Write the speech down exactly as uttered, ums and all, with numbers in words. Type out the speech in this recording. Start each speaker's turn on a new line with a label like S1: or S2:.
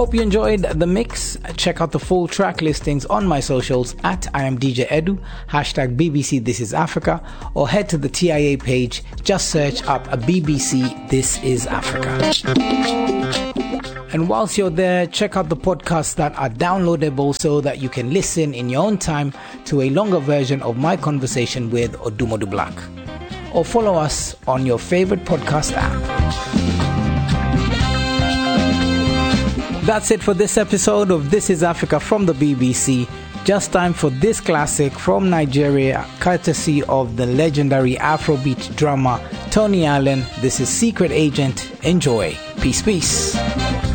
S1: Hope you enjoyed the mix. Check out the full track listings on my socials at I am D J Edu, hashtag B B C This Is Africa, or head to the T I A page. Just search up a B B C This Is Africa. And whilst you're there, check out the podcasts that are downloadable so that you can listen in your own time to a longer version of my conversation with Odumodu Black. Or follow us on your favorite podcast app. That's it for this episode of This Is Africa from the B B C. Just time for this classic from Nigeria, courtesy of the legendary Afrobeat drummer Tony Allen. This is Secret Agent. Enjoy. Peace, peace.